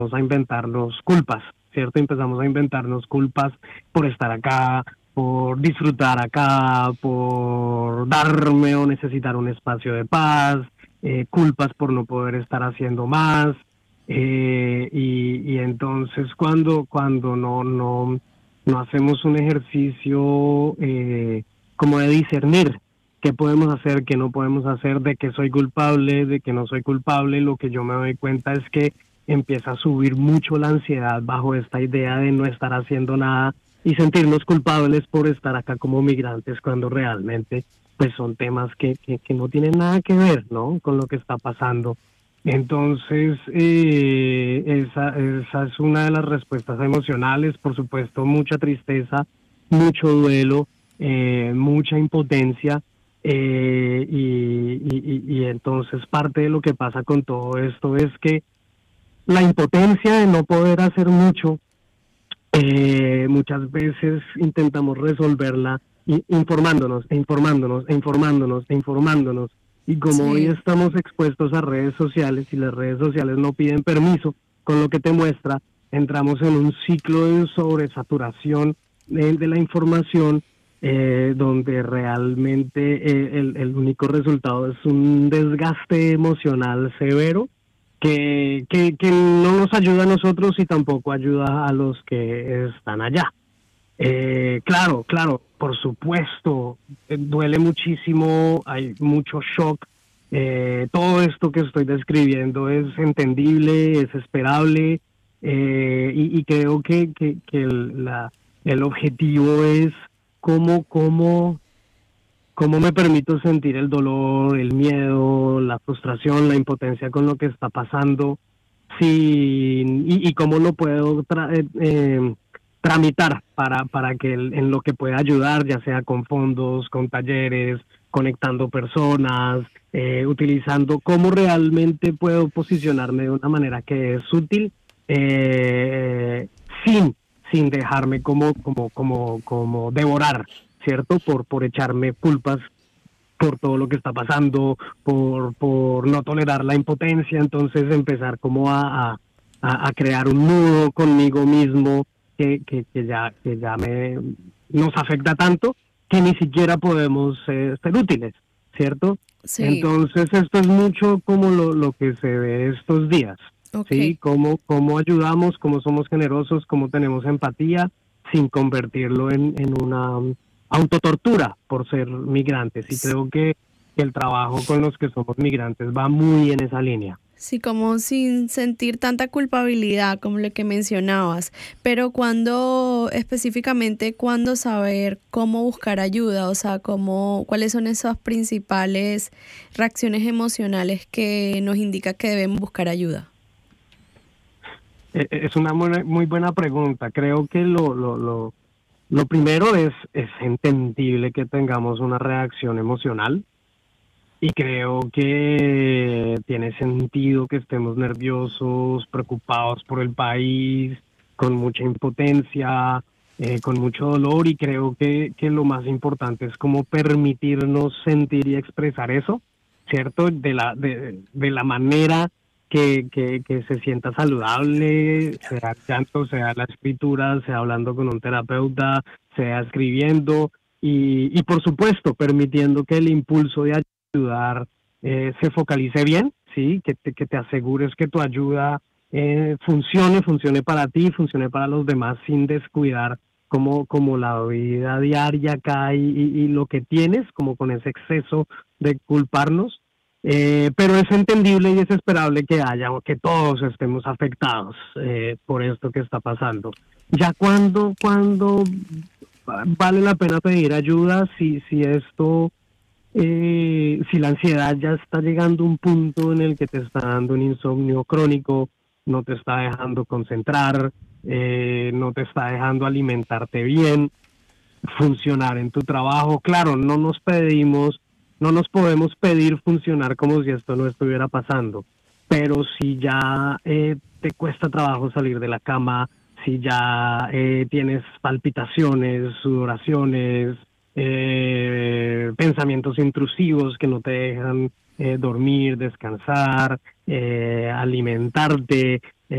a inventarnos culpas, ¿cierto? Empezamos a inventarnos culpas por estar acá, por disfrutar acá, por darme o necesitar un espacio de paz, culpas por no poder estar haciendo más. Y entonces cuando no hacemos un ejercicio como de discernir qué podemos hacer, qué no podemos hacer, de que soy culpable, de que no soy culpable, lo que yo me doy cuenta es que empieza a subir mucho la ansiedad bajo esta idea de no estar haciendo nada y sentirnos culpables por estar acá como migrantes cuando realmente pues son temas que no tienen nada que ver, ¿no?, con lo que está pasando. Entonces, esa es una de las respuestas emocionales, por supuesto, mucha tristeza, mucho duelo, mucha impotencia, y entonces parte de lo que pasa con todo esto es que la impotencia de no poder hacer mucho, muchas veces intentamos resolverla informándonos, e informándonos, e informándonos, e informándonos. Y como hoy Sí. estamos expuestos a redes sociales y las redes sociales no piden permiso con lo que te muestra, entramos en un ciclo de sobresaturación de la información, donde realmente el único resultado es un desgaste emocional severo que no nos ayuda a nosotros y tampoco ayuda a los que están allá. Claro, claro, por supuesto, duele muchísimo, hay mucho shock. Todo esto que estoy describiendo es entendible, es esperable, y creo que el objetivo es cómo me permito sentir el dolor, el miedo, la frustración, la impotencia con lo que está pasando, y cómo lo puedo tramitar para que en lo que pueda ayudar, ya sea con fondos, con talleres, conectando personas, utilizando cómo realmente puedo posicionarme de una manera que es útil, eh, sin, sin dejarme como devorar, ¿cierto? Por echarme culpas por todo lo que está pasando, por no tolerar la impotencia, entonces empezar como a crear un nudo conmigo mismo que ya nos afecta tanto que ni siquiera podemos ser útiles, ¿cierto? Sí, Entonces esto es mucho como lo que se ve estos días, ok. ¿sí? Cómo ayudamos, cómo somos generosos, cómo tenemos empatía sin convertirlo en una autotortura por ser migrantes. Y S- creo que el trabajo con los que somos migrantes va muy en esa línea. Sí, como sin sentir tanta culpabilidad como lo que mencionabas, pero cuando específicamente, cuándo saber cómo buscar ayuda, o sea, cuáles son esas principales reacciones emocionales que nos indica que debemos buscar ayuda. Es una muy buena pregunta. Creo que lo primero es entendible que tengamos una reacción emocional, y creo que tiene sentido que estemos nerviosos, preocupados por el país, con mucha impotencia, con mucho dolor, y creo que lo más importante es como permitirnos sentir y expresar eso, ¿cierto? De la manera que se sienta saludable, sea llanto, sea la escritura, sea hablando con un terapeuta, sea escribiendo, y por supuesto permitiendo que el impulso de ayudar se focalice bien, ¿sí? Que te asegures que tu ayuda funcione para ti, funcione para los demás sin descuidar como la vida diaria acá y lo que tienes, como con ese exceso de culparnos. Pero es entendible y es esperable que haya, o que todos estemos afectados por esto que está pasando. Ya cuando vale la pena pedir ayuda, si esto, si la ansiedad ya está llegando a un punto en el que te está dando un insomnio crónico, no te está dejando concentrar, no te está dejando alimentarte bien, funcionar en tu trabajo. Claro, no nos podemos pedir funcionar como si esto no estuviera pasando, pero si ya te cuesta trabajo salir de la cama, si ya tienes palpitaciones, sudoraciones, pensamientos intrusivos que no te dejan dormir, descansar, alimentarte,